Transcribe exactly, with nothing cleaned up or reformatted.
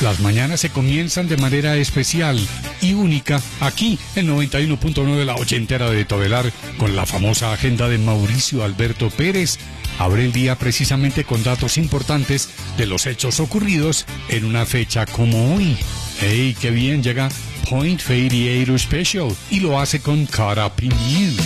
Las mañanas se comienzan de manera especial y única aquí en noventa y uno punto nueve La Ochentera de Todelar, con la famosa agenda de Mauricio Alberto Pérez. Abre el día precisamente con datos importantes de los hechos ocurridos en una fecha como hoy. ¡Hey, qué bien! Llega Point Fade Special y lo hace con Caught Up in You.